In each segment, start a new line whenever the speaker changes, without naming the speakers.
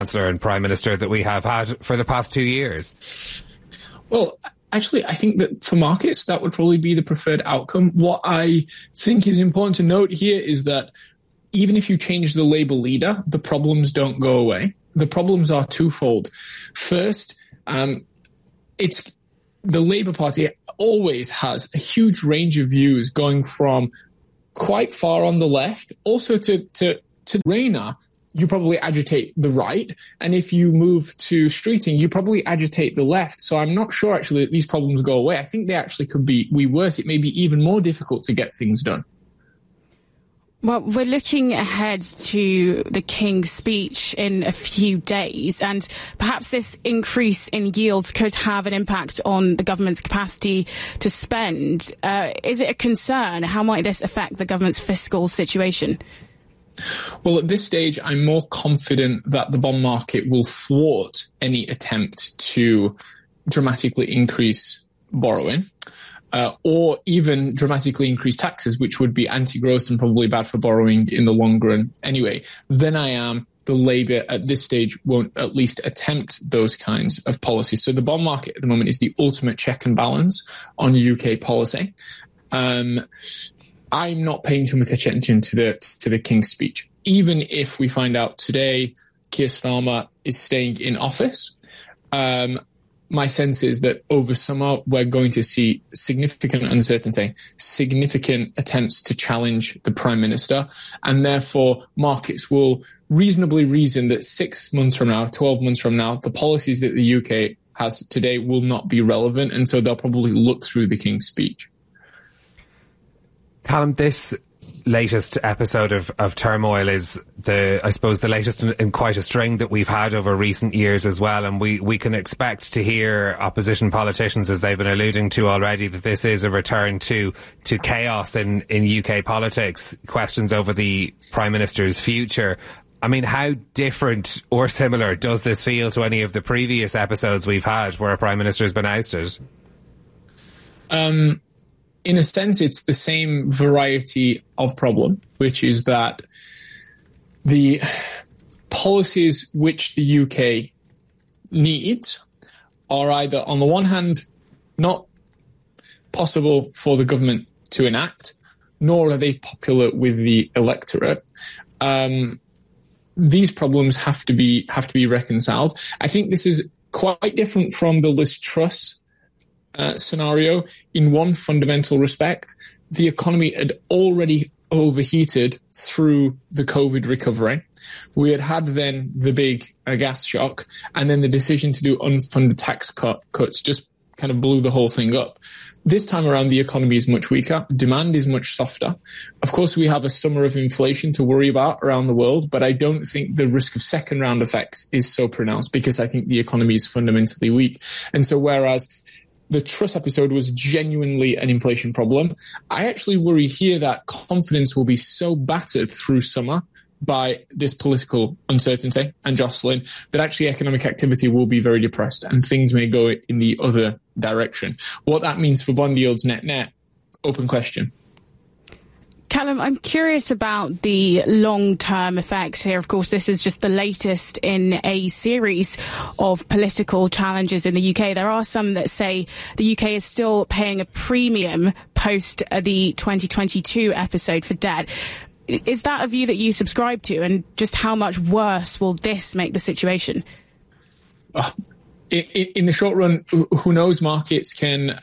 Chancellor and Prime Minister that we have had for the past 2 years?
Well, actually, I think that for markets, that would probably be the preferred outcome. What I think is important to note here is that even if you change the Labour leader, the problems don't go away. The problems are twofold. First, it's the Labour Party always has a huge range of views going from quite far on the left, also to Rayner, you probably agitate the right. And if you move to Streeting, you probably agitate the left. So I'm not sure actually that these problems go away. I think they actually could be worse. It may be even more difficult to get things done.
Well, we're looking ahead to the King's speech in a few days, and perhaps this increase in yields could have an impact on the government's capacity to spend. Is it a concern? How might this affect the government's fiscal situation?
Well, at this stage, I'm more confident that the bond market will thwart any attempt to dramatically increase borrowing. Or even dramatically increase taxes, which would be anti-growth and probably bad for borrowing in the long run anyway, than I am the Labour at this stage won't at least attempt those kinds of policies. So the bond market at the moment is the ultimate check and balance on UK policy. I'm not paying too much attention to the King's speech. Even if we find out today Keir Starmer is staying in office, my sense is that over summer, we're going to see significant uncertainty, significant attempts to challenge the Prime Minister, and therefore markets will reasonably reason that 6 months from now, 12 months from now, the policies that the UK has today will not be relevant, and so they'll probably look through the King's speech.
Callum, this latest episode of turmoil is the latest in quite a string that we've had over recent years as well, and we can expect to hear opposition politicians, as they've been alluding to already, that this is a return to chaos in UK politics, questions over the Prime Minister's future. I mean, how different or similar does this feel to any of the previous episodes we've had where a Prime Minister has been ousted?
In a sense, it's the same variety of problem, which is that the policies which the UK needs are either, on the one hand, not possible for the government to enact, nor are they popular with the electorate. These problems have to be reconciled. I think this is quite different from the Liz Truss scenario in one fundamental respect. The economy had already overheated through the COVID recovery. We had then the big gas shock, and then the decision to do unfunded tax cuts just kind of blew the whole thing up. This time around, the economy is much weaker. Demand is much softer. Of course, we have a summer of inflation to worry about around the world, but I don't think the risk of second round effects is so pronounced because I think the economy is fundamentally weak. And so whereas the Truss episode was genuinely an inflation problem, I actually worry here that confidence will be so battered through summer by this political uncertainty and jostling that actually economic activity will be very depressed and things may go in the other direction. What that means for bond yields net, open question.
Callum, I'm curious about the long-term effects here. Of course, this is just the latest in a series of political challenges in the UK. There are some that say the UK is still paying a premium post the 2022 episode for debt. Is that a view that you subscribe to? And just how much worse will this make the situation?
In the short run, who knows? Markets can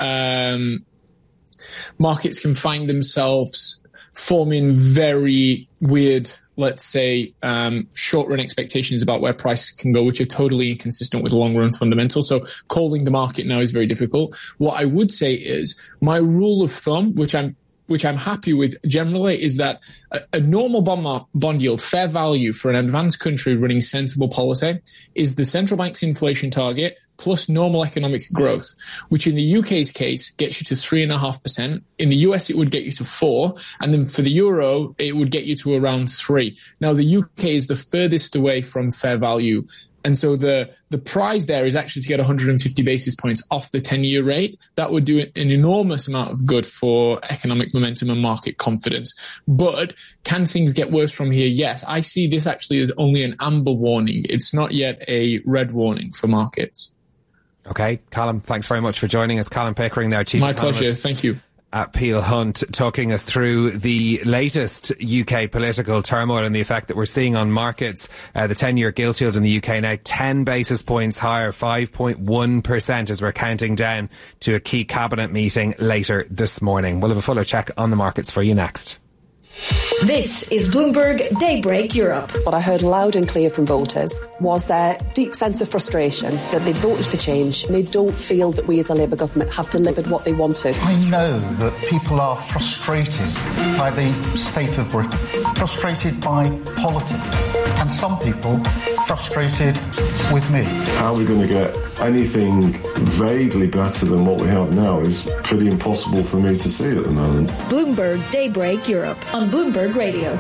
find themselves forming very weird, let's say, short-run expectations about where price can go, which are totally inconsistent with long-run fundamentals. So calling the market now is very difficult. What I would say is my rule of thumb, which I'm happy with generally, is that a normal bond yield, fair value for an advanced country running sensible policy, is the central bank's inflation target plus normal economic growth, which in the UK's case gets you to 3.5%. In the US, it would get you to 4%. And then for the euro, it would get you to around 3%. Now, the UK is the furthest away from fair value. And so the prize there is actually to get 150 basis points off the 10-year rate. That would do an enormous amount of good for economic momentum and market confidence. But can things get worse from here? Yes. I see this actually as only an amber warning. It's not yet a red warning for markets.
Okay, Callum, thanks very much for joining us. Callum Pickering there, Chief Economist.
My pleasure. Thank you.
At Peel Hunt, talking us through the latest UK political turmoil and the effect that we're seeing on markets. The 10-year gilt yield in the UK now 10 basis points higher, 5.1%, as we're counting down to a key cabinet meeting later this morning. We'll have a fuller check on the markets for you next.
This is Bloomberg Daybreak Europe.
What I heard loud and clear from voters was their deep sense of frustration that they voted for change and they don't feel that we as a Labour government have delivered what they wanted.
I know that people are frustrated by the state of Britain, frustrated by politics, and some people frustrated with me.
How are we going to get anything vaguely better than what we have now is pretty impossible for me to see at the moment.
Bloomberg Daybreak Europe on Bloomberg Radio.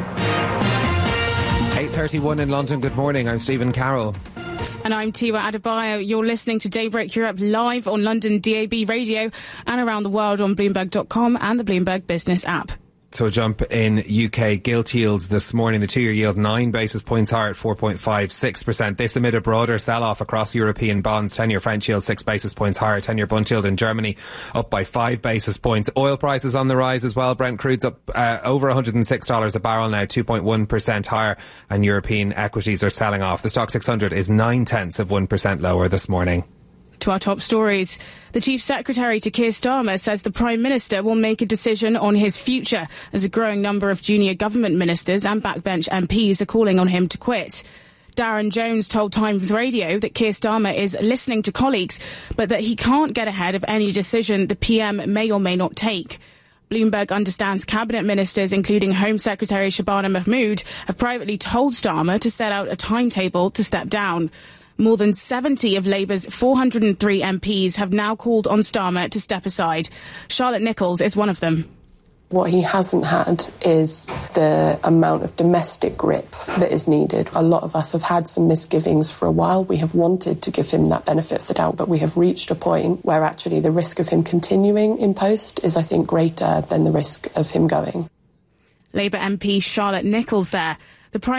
8:31 in London. Good morning. I'm Stephen Carroll.
And I'm Tiwa Adebayo. You're listening to Daybreak Europe live on London DAB radio and around the world on Bloomberg.com and the Bloomberg Business app.
So a jump in UK gilt yields this morning. The 2-year yield 9 basis points higher at 4.56%. This amid a broader sell-off across European bonds. 10-year French yield 6 basis points higher. 10-year Bund yield in Germany up by 5 basis points. Oil prices on the rise as well. Brent crude's up over $106 a barrel now, 2.1% higher. And European equities are selling off. The Stock 600 is 0.9% lower this morning.
To our top stories. The Chief Secretary to Keir Starmer says the Prime Minister will make a decision on his future as a growing number of junior government ministers and backbench MPs are calling on him to quit. Darren Jones told Times Radio that Keir Starmer is listening to colleagues, but that he can't get ahead of any decision the PM may or may not take. Bloomberg understands cabinet ministers, including Home Secretary Shabana Mahmood, have privately told Starmer to set out a timetable to step down. More than 70 of Labour's 403 MPs have now called on Starmer to step aside. Charlotte Nichols is one of them.
What he hasn't had is the amount of domestic grip that is needed. A lot of us have had some misgivings for a while. We have wanted to give him that benefit of the doubt, but we have reached a point where actually the risk of him continuing in post is, I think, greater than the risk of him going.
Labour MP Charlotte Nichols there. The Prime